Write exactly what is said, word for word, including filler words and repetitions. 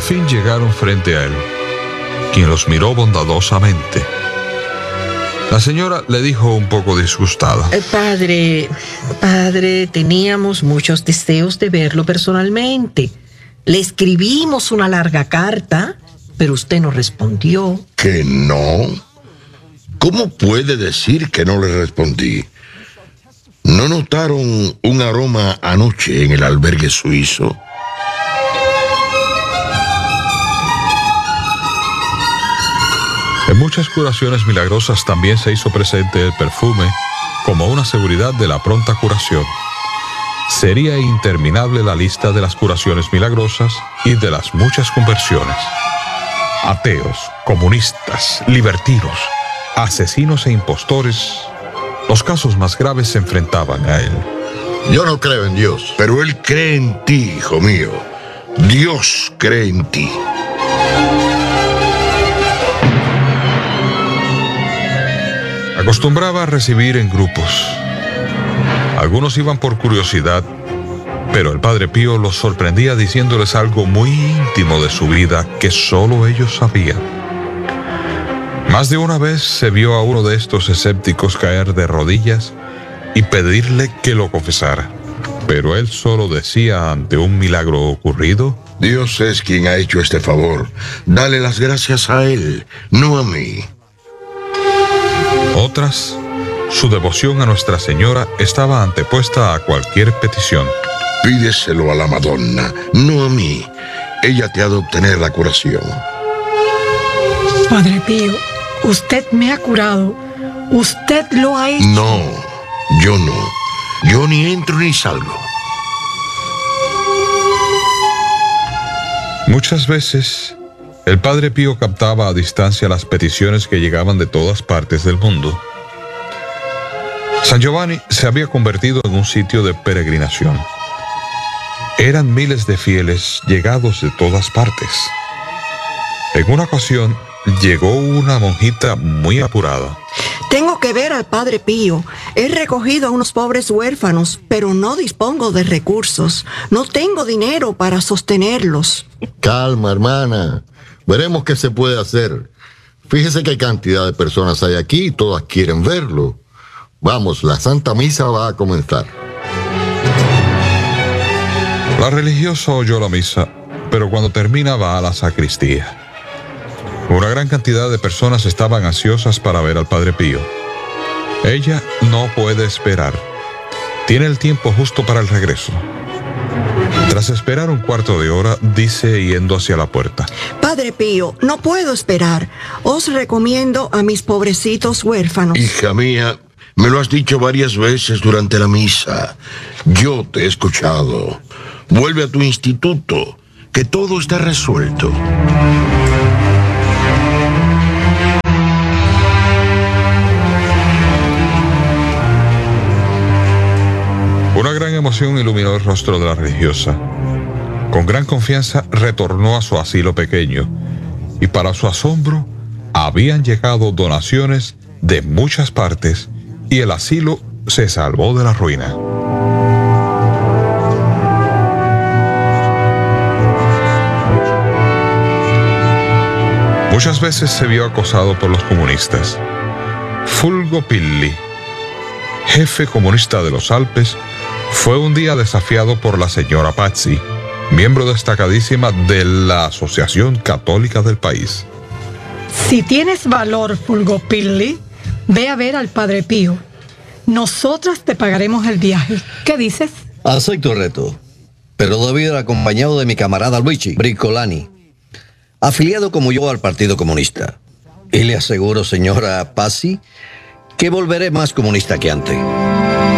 fin llegaron frente a él, quien los miró bondadosamente. La señora le dijo un poco disgustada: Eh, Padre, padre, teníamos muchos deseos de verlo personalmente. Le escribimos una larga carta, pero usted no respondió. ¿Que no? ¿Cómo puede decir que no le respondí? ¿No notaron un aroma anoche en el albergue suizo? En muchas curaciones milagrosas también se hizo presente el perfume como una seguridad de la pronta curación. Sería interminable la lista de las curaciones milagrosas y de las muchas conversiones. Ateos, comunistas, libertinos, asesinos e impostores, los casos más graves se enfrentaban a él. Yo no creo en Dios, pero Él cree en ti, hijo mío. Dios cree en ti. Acostumbraba a recibir en grupos. Algunos iban por curiosidad, pero el Padre Pío los sorprendía diciéndoles algo muy íntimo de su vida que solo ellos sabían. Más de una vez se vio a uno de estos escépticos caer de rodillas y pedirle que lo confesara, pero él solo decía ante un milagro ocurrido: Dios es quien ha hecho este favor. Dale las gracias a Él, no a mí. Otras, su devoción a Nuestra Señora estaba antepuesta a cualquier petición. Pídeselo a la Madonna, no a mí. Ella te ha de obtener la curación. Padre Pío, usted me ha curado. Usted lo ha hecho. No, yo no. Yo ni entro ni salgo. Muchas veces, el Padre Pío captaba a distancia las peticiones que llegaban de todas partes del mundo. San Giovanni se había convertido en un sitio de peregrinación. Eran miles de fieles llegados de todas partes. En una ocasión, llegó una monjita muy apurada. Tengo que ver al Padre Pío. He recogido a unos pobres huérfanos, pero no dispongo de recursos. No tengo dinero para sostenerlos. Calma, hermana. Veremos qué se puede hacer. Fíjese qué cantidad de personas hay aquí y todas quieren verlo. Vamos, la Santa Misa va a comenzar. La religiosa oyó la misa, pero cuando termina va a la sacristía. Una gran cantidad de personas estaban ansiosas para ver al Padre Pío. Ella no puede esperar. Tiene el tiempo justo para el regreso. Tras esperar un cuarto de hora, dice yendo hacia la puerta: Padre Pío, no puedo esperar. Os recomiendo a mis pobrecitos huérfanos. Hija mía, me lo has dicho varias veces durante la misa. Yo te he escuchado. Vuelve a tu instituto, que todo está resuelto. Una gran emoción iluminó el rostro de la religiosa. Con gran confianza retornó a su asilo pequeño y, para su asombro, habían llegado donaciones de muchas partes y el asilo se salvó de la ruina. Muchas veces se vio acosado por los comunistas. Fulgo Pilli, jefe comunista de los Alpes, fue un día desafiado por la señora Pazzi, miembro destacadísima de la Asociación Católica del país. Si tienes valor, Fulgopilli, ve a ver al Padre Pío. Nosotras te pagaremos el viaje. ¿Qué dices? Acepto el reto, pero debo ir acompañado de mi camarada Luigi Bricolani, afiliado como yo al Partido Comunista. Y le aseguro, señora Pazzi, que volveré más comunista que antes.